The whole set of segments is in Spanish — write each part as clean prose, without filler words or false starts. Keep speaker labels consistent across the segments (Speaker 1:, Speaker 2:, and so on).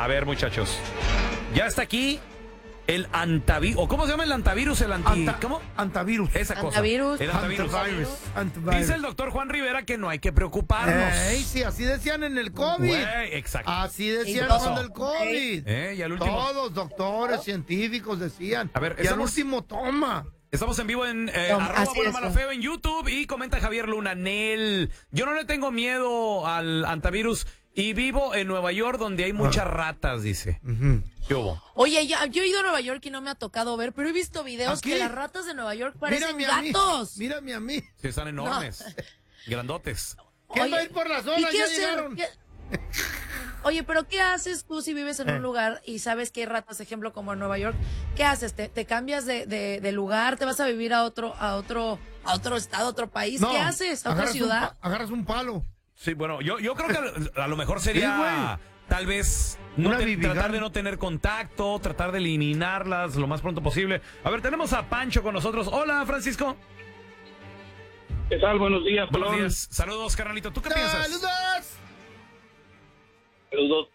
Speaker 1: A ver, muchachos. Ya está aquí el antivirus. ¿Cómo se llama el antivirus? ¿Cómo?
Speaker 2: Antivirus.
Speaker 1: Esa cosa.
Speaker 3: Antivirus.
Speaker 1: El antivirus.
Speaker 2: Antivirus.
Speaker 1: Dice el doctor Juan Rivera que no hay que preocuparnos.
Speaker 2: Sí, así decían en el COVID.
Speaker 1: Güey, exacto.
Speaker 2: Así decían
Speaker 3: Entonces,
Speaker 2: cuando el COVID.
Speaker 1: Y al último.
Speaker 2: Todos doctores, científicos decían.
Speaker 1: A ver,
Speaker 2: y al último toma.
Speaker 1: Estamos en vivo en
Speaker 3: así es,
Speaker 1: @buenamalafeo en YouTube y comenta Javier Luna. Nel, yo no le tengo miedo al antivirus y vivo en Nueva York donde hay muchas ratas, dice. ¿Qué hubo?
Speaker 3: Oye, yo he ido a Nueva York y no me ha tocado ver, pero he visto videos
Speaker 2: ¿Aquí?
Speaker 3: que las ratas de Nueva York parecen
Speaker 2: Mírame a mí.
Speaker 3: gatos.
Speaker 2: Mírame a mí.
Speaker 1: Sí, están enormes. Grandotes.
Speaker 2: ¿Quién
Speaker 3: Oye,
Speaker 2: va a ir por la zona?
Speaker 3: ¿y qué
Speaker 2: Ya
Speaker 3: hacer?
Speaker 2: llegaron.
Speaker 3: Oye, pero ¿qué haces tú si vives en un lugar y sabes que hay ratas, ejemplo, como en Nueva York? ¿Qué haces? ¿Te cambias de lugar? ¿Te vas a vivir a otro estado, a otro país?
Speaker 2: No,
Speaker 3: ¿Qué haces? ¿A otra ciudad?
Speaker 2: Agarras un palo.
Speaker 1: Sí, bueno, yo creo que a lo mejor
Speaker 2: Sí,
Speaker 1: sería
Speaker 2: güey.
Speaker 1: tal vez
Speaker 2: Una
Speaker 1: tratar
Speaker 2: BB
Speaker 1: de no tener contacto, tratar de eliminarlas lo más pronto posible. A ver, tenemos a Pancho con nosotros. Hola, Francisco.
Speaker 4: ¿Qué tal? Buenos días,
Speaker 1: Buenos
Speaker 4: Pelón.
Speaker 1: días. Saludos, carnalito. ¿Tú qué piensas?
Speaker 2: ¡Saludos!
Speaker 4: Saludos.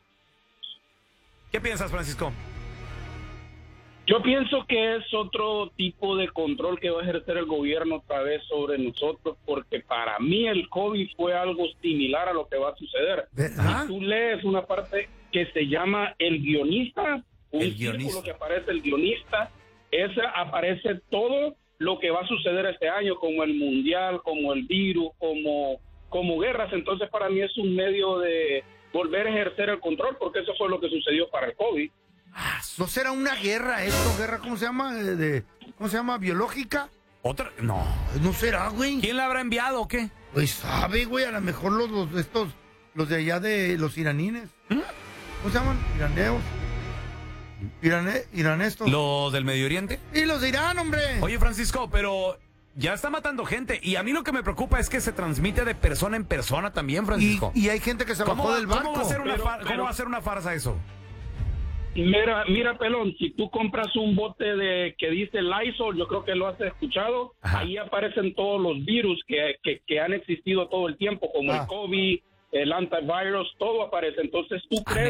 Speaker 1: ¿Qué piensas, Francisco?
Speaker 4: Yo pienso que es otro tipo de control que va a ejercer el gobierno otra vez sobre nosotros, porque para mí el COVID fue algo similar a lo que va a suceder.
Speaker 2: ¿Verdad?
Speaker 4: Si tú lees una parte que se llama El Guionista, un
Speaker 1: El
Speaker 4: círculo
Speaker 1: Guionista.
Speaker 4: que aparece el guionista, ese aparece todo lo que va a suceder este año, como el mundial, como el virus, como guerras. Entonces para mí es un medio de volver a ejercer el control, porque eso fue lo que sucedió para el COVID.
Speaker 2: ¿No será una guerra esto? ¿Guerra cómo se llama? ¿Cómo se llama? ¿Biológica?
Speaker 1: ¿Otra? No.
Speaker 2: ¿No será, güey?
Speaker 1: ¿Quién la habrá enviado o qué?
Speaker 2: Pues sabe, güey, a lo mejor los de allá de los iranines. ¿Cómo se llaman? Iraneos. Iranestos.
Speaker 1: ¿Los del Medio Oriente?
Speaker 2: Y los de Irán, hombre.
Speaker 1: Oye, Francisco, pero ya está matando gente. Y a mí lo que me preocupa es que se transmite de persona en persona también, Francisco.
Speaker 2: Y hay gente que se bajó del barco.
Speaker 1: ¿Cómo va a ser una farsa eso?
Speaker 4: Mira, Pelón, si tú compras un bote que dice Lysol, yo creo que lo has escuchado,
Speaker 1: Ajá.
Speaker 4: ahí aparecen todos los virus que han existido todo el tiempo, como el COVID, el antivirus, todo aparece. Entonces, ¿tú crees